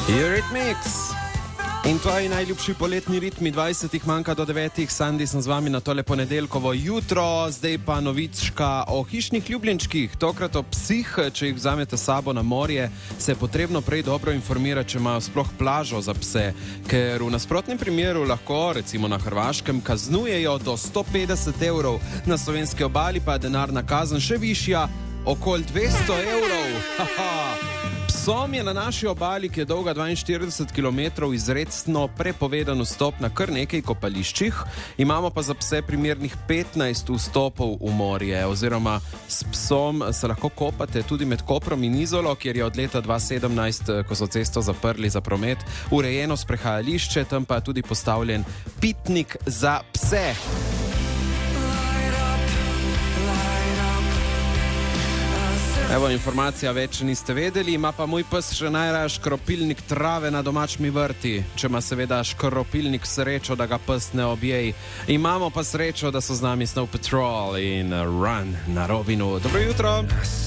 Eurythmics. In tvoji najljubši poletni ritmi, 20 manjka do 9, Sandi sem z vami na tole ponedeljkovo jutro, zdaj pa novička o hišnih ljubljenčkih, tokrat o psih, če jih vzamete sabo na morje, se je potrebno prej dobro informirati, če imajo sploh plažo za pse, ker v nasprotnem primeru lahko, recimo na Hrvaškem, kaznujejo do 150 evrov, na slovenski obali pa je denarna kazen še višja, okoli 200 evrov. Psom je na naši obali, ki je dolga 42 km, izrecno prepovedan vstop na kar nekaj kopališčih. Imamo pa za pse primernih 15 vstopov v morje, oziroma s psom se lahko kopate tudi med Koprom in Izolo, kjer je od leta 2017, ko so cesto zaprli za promet, urejeno sprehajališče, tam pa je tudi postavljen pitnik za pse. Evo, informacija več niste vedeli, ima pa moj pes še najraje škropilnik trave na domačmi vrti, če ima seveda škropilnik srečo, da ga pes ne objej. Imamo pa srečo, da so z nami Snow Patrol in Run na Robinu. Dobro jutro!